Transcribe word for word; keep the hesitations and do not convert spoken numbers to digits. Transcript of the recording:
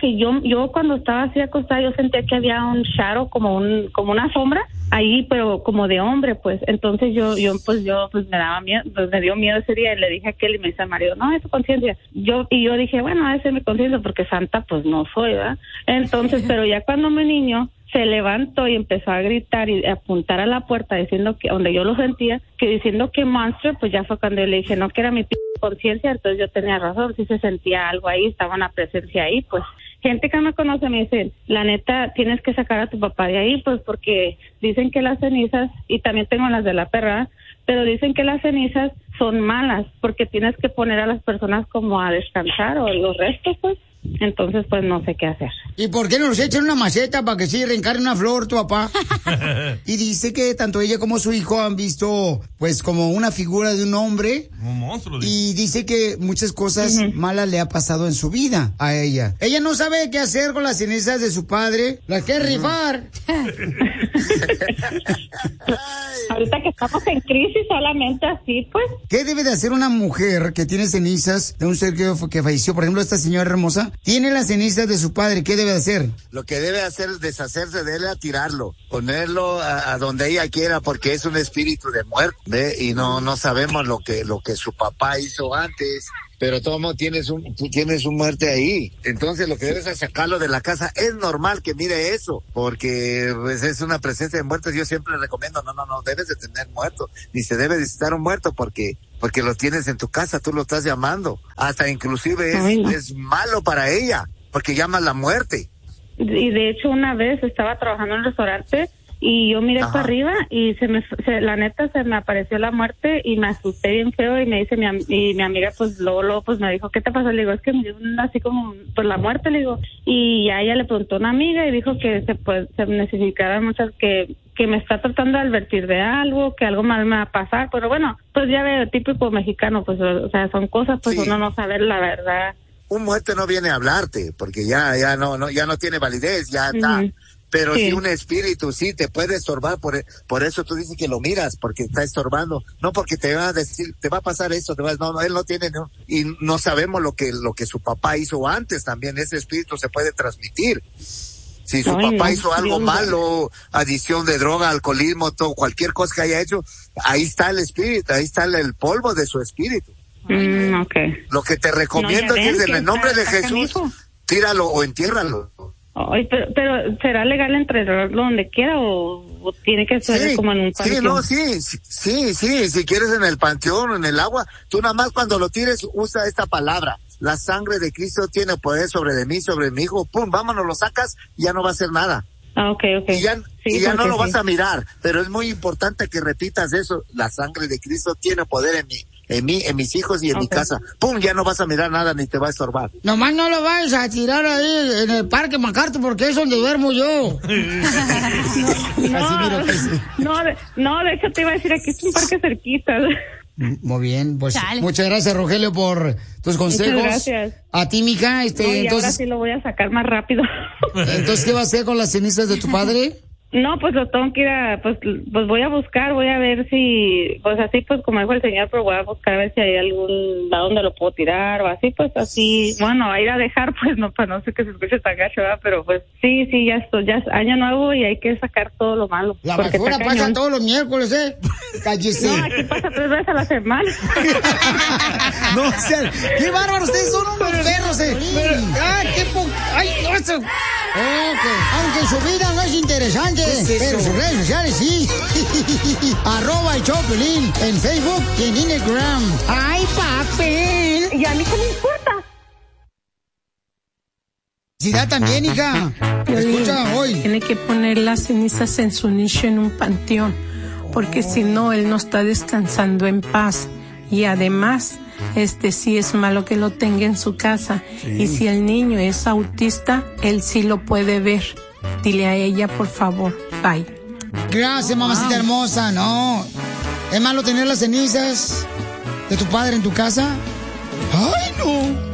que yo yo cuando estaba así acostada yo sentía que había un shadow, como un como una sombra ahí, pero como de hombre, pues. Entonces yo yo pues yo pues me daba miedo, pues me dio miedo ese día y le dije a aquel y me dice al marido, no, es tu conciencia. Yo y yo dije, bueno, esa es mi conciencia porque santa pues no soy, ¿verdad? Entonces, pero ya cuando mi niño se levantó y empezó a gritar y a apuntar a la puerta diciendo que, donde yo lo sentía, que diciendo que monster, pues ya fue cuando yo le dije, no, que era mi p conciencia, entonces yo tenía razón, sí se sentía algo ahí, estaba una presencia ahí, pues. Gente que me conoce me dice, la neta, tienes que sacar a tu papá de ahí, pues porque dicen que las cenizas, y también tengo las de la perra, pero dicen que las cenizas son malas, porque tienes que poner a las personas como a descansar, o los restos, pues. Entonces, pues, no sé qué hacer. ¿Y por qué no nos echan una maceta para que sí reencarne una flor tu papá? Y dice que tanto ella como su hijo han visto, pues, como una figura de un hombre. Un monstruo. Dice. Y dice que muchas cosas uh-huh. malas le ha pasado en su vida a ella. Ella no sabe qué hacer con las cenizas de su padre. Las quiere rifar. Ahorita que estamos en crisis, solamente así, pues. ¿Qué debe de hacer una mujer que tiene cenizas de un ser que, que falleció? Por ejemplo, esta señora hermosa tiene las cenizas de su padre. ¿Qué debe de hacer? Lo que debe hacer es deshacerse de él, a tirarlo, ponerlo a, a donde ella quiera, porque es un espíritu de muerte, ¿ve? Y no no sabemos lo que lo que su papá hizo antes. Pero todo tienes un, tú tienes un muerte ahí. Entonces lo que debes es sacarlo de la casa. Es normal que mire eso, porque pues es una presencia de muertos. Yo siempre recomiendo, no, no, no, debes de tener muerto, ni se debe visitar un muerto porque, porque lo tienes en tu casa, tú lo estás llamando. Hasta inclusive es, Ay, no. es malo para ella, porque llama la muerte. Y de hecho una vez estaba trabajando en un restaurante y yo miré Ajá. para arriba y se me, se, la neta se me apareció la muerte y me asusté bien feo y me dice mi, y mi amiga pues luego, luego pues me dijo, ¿qué te pasó? Le digo, es que me dio así como pues la muerte, le digo, y ya ella le preguntó a una amiga y dijo que se pues se necesitaban muchas, que que me está tratando de advertir de algo, que algo mal me va a pasar, pero bueno, pues ya veo, típico mexicano, pues o sea, son cosas pues sí. uno no sabe la verdad. Un muerto no viene a hablarte, porque ya ya no no ya no tiene validez, ya está. Uh-huh. Pero sí. si un espíritu sí te puede estorbar, por, por eso tú dices que lo miras, porque está estorbando, no porque te va a decir, te va a pasar esto, te va, no, no, él no tiene, no, y no sabemos lo que, lo que su papá hizo antes también, ese espíritu se puede transmitir. Si su Ay, papá no, hizo algo Dios malo, adición de droga, alcoholismo, todo, cualquier cosa que haya hecho, ahí está el espíritu, ahí está el, el polvo de su espíritu. Mm, okay. Lo que te recomiendo no, es que en el nombre de Jesús, tíralo o entiérralo. Ay, pero, pero ¿será legal enterrarlo donde quiera o, o tiene que ser sí, como en un panteón? Sí, no, sí, sí, sí, si quieres en el panteón o en el agua, tú nada más cuando lo tires usa esta palabra, la sangre de Cristo tiene poder sobre de mí, sobre mi hijo, pum, vámonos, lo sacas y ya no va a hacer nada. Ah, okay, okay. Y ya, sí, y ya no lo sí. vas a mirar, pero es muy importante que repitas eso, la sangre de Cristo tiene poder en mí. En mí, en mis hijos y en okay. mi casa. ¡Pum! Ya no vas a mirar nada ni te va a estorbar. Nomás no lo vayas a tirar ahí en el Parque MacArthur porque es donde duermo yo. no, no, no, de, no, de hecho te iba a decir, aquí es un parque cerquita. Muy bien, pues Chale. Muchas gracias, Rogelio, por tus consejos. Muchas gracias. A ti, mija, este, no, y entonces... ahora sí lo voy a sacar más rápido. Entonces, ¿qué vas a hacer con las cenizas de tu padre? No, pues lo tengo que ir a, pues, pues voy a buscar, voy a ver si, pues así, pues como dijo el señor, pero voy a buscar a ver si hay algún lado donde lo puedo tirar o así, pues así, bueno, a ir a dejar, pues no, pues no sé que se escuche tan gacho, ¿verdad? Pero pues sí, sí, ya esto, ya es año nuevo y hay que sacar todo lo malo. La basura pasa cañón. Todos los miércoles, ¿eh? Cállese. No, aquí pasa tres veces a la semana. No, o sea, qué bárbaros, ustedes son unos perros, ¿eh? Pero, ¡ay, qué po... ¡Ay, no, eso! Okay. Aunque su vida no es interesante, es pero sus redes sociales sí. Arroba el Choplin en Facebook y en Instagram. ¡Ay, papel! ¿Y a mí qué me importa? Sí, da también, hija. Escucha hoy. Tiene que poner las cenizas en su nicho en un panteón, porque si no, él no está descansando en paz. Y además... Este sí es malo que lo tenga en su casa. Sí. Y si el niño es autista, él sí lo puede ver. Dile a ella, por favor. Bye. Gracias, mamacita wow. hermosa. No. ¿Es malo tener las cenizas de tu padre en tu casa? ¡Ay, no!